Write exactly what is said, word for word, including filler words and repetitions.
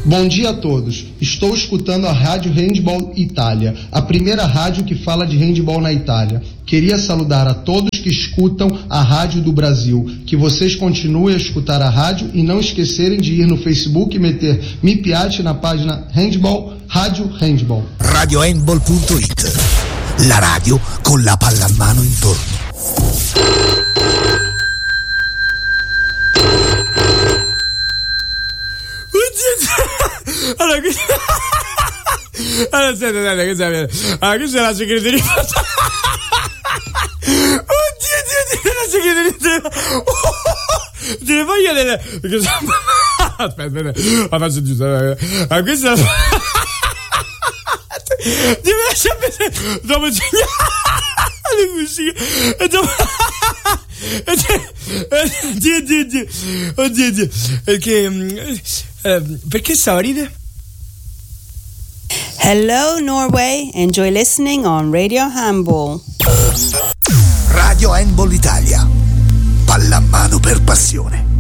Bom dia a todos. Estou escutando a Rádio Handball Itália, a primeira rádio que fala de handball na Itália. Queria saludar a todos que escutam a Rádio do Brasil. Que vocês continuem a escutar a rádio e não esquecerem de ir no Facebook e meter Mi Piace na página Handball, Rádio Handball. radio handball punto it, la radio con la pallamano intorno. Allora, qui... allora, aspetta, aspetta, che c'è? Allora, qui c'è la segreteria. Oddio, Dio, Dio, la segreteria. Delle foglie delle... Aspetta, aspetta, la faccio giusto. Allora, questa è la... Devi lasciare vedere. Dopo segnare le musiche. E dopo... Oddio, Dio, Dio. Oddio, Dio. Perché... Uh, perché stava a ridere? Hello Norway, enjoy listening on Radio Handball. Radio Handball Italia, pallamano per passione.